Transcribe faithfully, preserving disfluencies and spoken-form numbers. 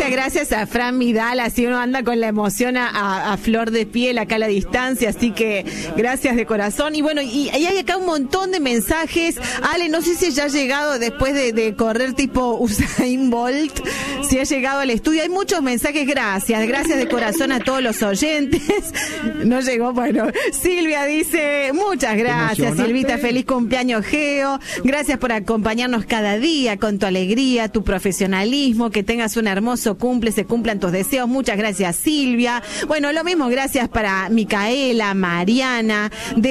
Muchas gracias a Fran Vidal, así uno anda con la emoción a, a, a flor de piel acá a la distancia, así que gracias de corazón. Y bueno, y, y hay acá un montón de mensajes. Ale, no sé si ya ha llegado después de, de correr tipo Usain Bolt, si ha llegado al estudio. Hay muchos mensajes, gracias, gracias de corazón a todos los oyentes. No llegó, bueno, Silvia dice, muchas gracias, Silvita, feliz cumpleaños, Geo. Gracias por acompañarnos cada día con tu alegría, tu profesionalismo, que tengas un hermoso cumple, se cumplan tus deseos. Muchas gracias, Silvia. Bueno, lo mismo, gracias para Micaela, Mariana, de